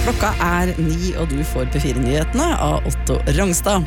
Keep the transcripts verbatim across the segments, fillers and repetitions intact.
Klokka er ni, og du får P fire-nyhetene av Otto Rangstad.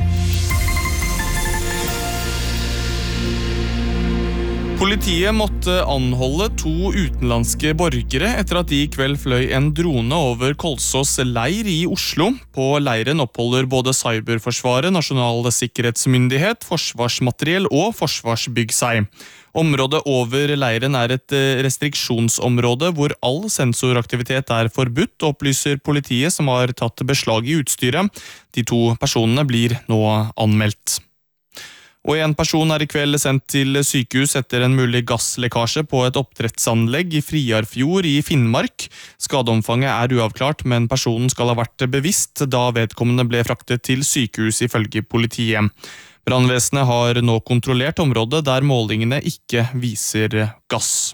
Politiet måtte anholde to utenlandske borgere etter at de I kveld fløy en drone over Kolsås leir I Oslo. På leiren oppholder både Cyberforsvaret, Nasjonal sikkerhetsmyndighet, Forsvarsmateriell og Forsvarsbygg seg. Området over leiren er et restriksjonsområde hvor all sensoraktivitet er forbudt, opplyser politiet som har tatt beslag I utstyret. De to personene blir nå anmeldt. Og en person er I kveld sendt til sykehus etter en mulig gasslekkasje på et oppdrettsanlegg I Friarfjord I Finnmark. Skadeomfanget er uavklart, men personen skal ha vært bevisst da vedkommende ble fraktet til sykehus ifølge politiet. Brandvesenet har nå kontrollert området der målingene ikke viser gass.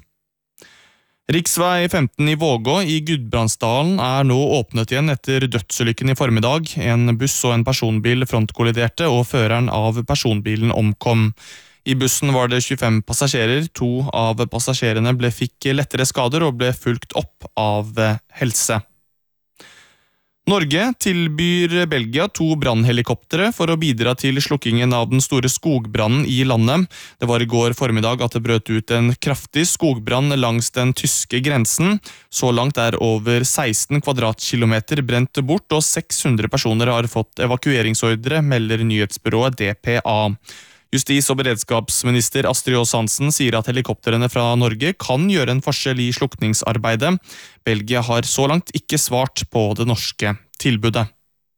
Riksvei femten I Vågå I Gudbrandsdalen er nå åpnet igjen etter dødsulykken I formiddag. En buss og en personbil frontkolliderte, og føreren av personbilen omkom. I bussen var det tjuefem passasjerer. To av passasjerene ble fikk lettere skader og ble fulgt opp av helse. Norge tilbyr Belgia to brannhelikoptere for å bidra til slukkingen av den store skogbrannen I landet. Det var I går formiddag at det brøt ut en kraftig skogbrann langs den tyske grensen. Så langt er over seksten kvadratkilometer brent bort, og seks hundre personer har fått evakueringsordre, melder nyhetsbyrået D P A. Justis- og beredskapsminister Astrid Aas Hansen sier at helikopterene fra Norge kan gjøre en forskjell I slukningsarbeidet. Belgia har så langt ikke svart på det norske tilbudet.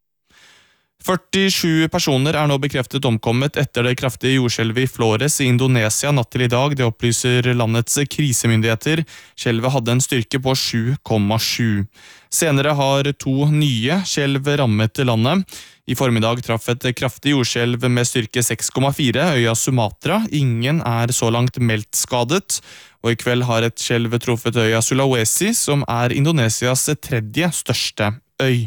førtisju personer er nå bekreftet omkommet etter det kraftige jordskjelvet I Flores I Indonesia natt til I dag. Det opplyser landets krisemyndigheter. Skjelvet hadde en styrke på sju komma sju. Senere har to nye skjelv rammet landet. I formiddag traff et kraftig jordskjelv med styrke seks komma fire øya Sumatra. Ingen er så langt meldt skadet. Og I kveld har et skjelv truffet øya Sulawesi, som er Indonesias tredje største øy.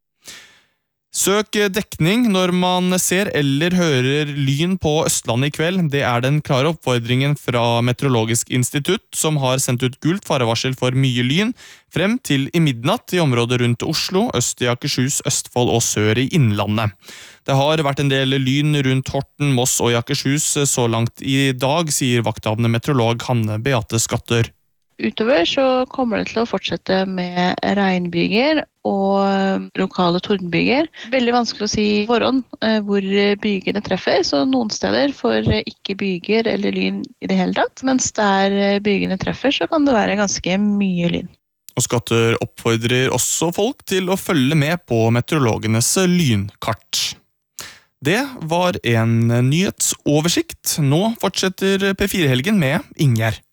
Søk dekning når man ser eller hører lyn på Østlandet I kveld. Det er den klare oppfordringen fra Meteorologisk institutt, som har sendt ut gult farevarsel for mye lyn frem til I midnatt I området rundt Oslo, øst I Akershus, Østfold og sør I Innlandet. Det har vært en del lyn rundt Horten, Moss og Akershus så langt I dag, sier vakthavende meteorolog Hanne Beate Skatter. Utover så kommer det til å fortsette med regnbyger og lokale tordenbyger. Veldig vanskelig å si I forhånd hvor bygene treffer, så noen steder får ikke byger eller lyn I det hele tatt, mens der bygene treffer så kan det være ganske mye lyn. Og Skatter oppfordrer også folk til å følge med på meteorologenes lynkart. Det var en nyhetsoversikt. Nå fortsetter P fire-helgen med Ingjerd.